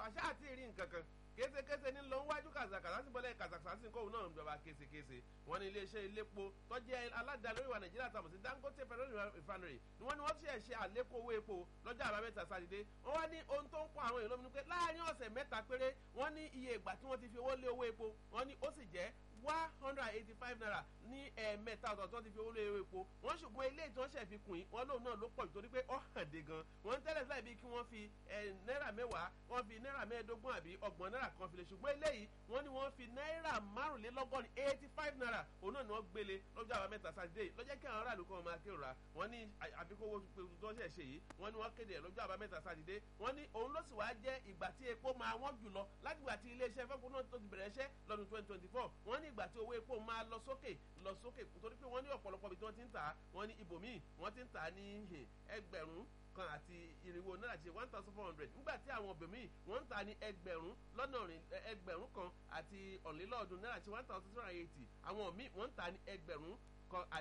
àṣà àti ìrìn nǹkan kan késekése ní lọ wájú kàzàkàzà sí bọ́lẹ̀ kàzàkàzà sí kóhùn náà ń jọba késekése wọn ní iléeṣẹ́ iléepo tó jẹ́ aládàá lórí wa nàìjíríà tàbí sí Dangote Petroleum Refinery ni wọ́n ní wọ́n ṣe àlékún owó epo lọ́jọ́ àbámẹ́ta sátidé wọ́n wá ní ohun tó ń kọ́ àwọn èèyàn lóminú pé láàárín ọ̀sẹ̀ mẹ́ta péré wọ́n ní iye ìgbà tí wọ́n ti fi owó lé owó epo wọ́n ní ó sì jẹ́ 185 naira ní ẹ̀ẹ̀mẹ́ta ọ̀tọ̀ọ̀tọ̀ ti fi owó lé owó epo wọ́n ṣùgbọ́n ilé tí wọ́n ṣẹ̀ fi kùn yín wọ́n lóun náà ló pọ̀ jù torí pé ó hàn dé gan wọ́n tẹ́lẹ̀ sílẹ̀ bí kí wọ́n fi náírà mẹ́wàá wọ́n fi náírà mẹ́ẹ̀ẹ́dógún àbí ọgbọ̀n náírà kan fi lè ṣùgbọ́n eléyìí wọ́n ní wọ́n fi náírà márùnlélọ́gọ́rin 85 naira òun náà ni wọ́n gbélé lọ́jọ́ àbámẹ́ta sátidé lọ́jọ́ kí àwọn aráàlú kan máa kérora wọ́n ní àbíkówó tó ṣẹ̀ ṣe yìí wọ́n ní wọ́n kéde ẹ̀ lọ́jọ́ àbámẹ́ta sátidé wọ́n ní òun ló sì wá jẹ́ ìgbà tí epo máa wọ́n jùlọ láti ìgbà tí iléeṣẹ́ fẹ́kùn náà tó ti bẹ̀rẹ̀ iṣẹ́ lọ́dún 2024 wọ́n ní ìgbà tí owó epo máa lọ sókè torí pé wọ́n ní ọ̀pọ̀lọpọ̀ ibi tí wọ́n ti ń tà á wọ́n ní ibòmíì wọ́n ti ń tà á ní ẹgbẹ̀rún kan àti irinwó náírà ti 1,400 nígbà tí àwọn obìnrin wọ́n ń tà ní ẹgbẹ̀rún kan àti ọ̀lélọ́ọ̀dún náírà ti 1,280 àwọn míì wọ́n ń tà ní ẹgbẹ̀rún kan